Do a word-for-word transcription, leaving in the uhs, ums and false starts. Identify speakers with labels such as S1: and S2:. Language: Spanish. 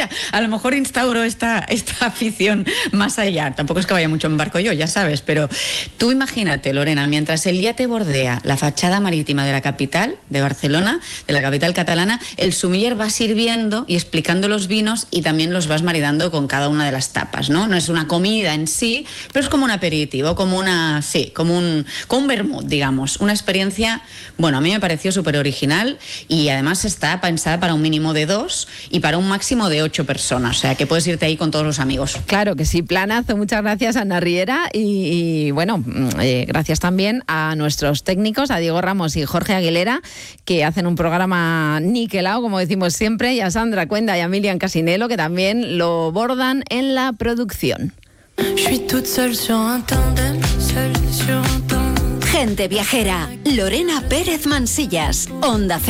S1: mira, a lo mejor instauro esta, esta afición más allá. Tampoco es que vaya mucho en barco yo, ya sabes, pero tú imagínate, Lorena, mientras el día te bordea la fachada marítima de la capital, de Barcelona, de la capital catalana, el sumiller va sirviendo y explicando los vinos y también los vas maridando con cada una de las tapas, ¿no? No es una comida en sí, pero es como un aperitivo, como una, sí, como un, como un vermut, digamos. Una experiencia, bueno, a mí me pareció súper original y además está pensada para un mínimo de dos y para un máximo de ocho personas, o sea que puedes irte ahí con todos los amigos.
S2: Claro que sí, planazo. Muchas gracias, Ana Riera, y, y bueno, eh, gracias también a nuestros técnicos, a Diego Ramos y Jorge Aguilera, que hacen un programa niquelado, como decimos siempre, y a Sandra Cuenda y a Miriam Casinelo, que también lo bordan en la producción.
S3: Gente viajera, Lorena Pérez Mansillas, Onda Cero.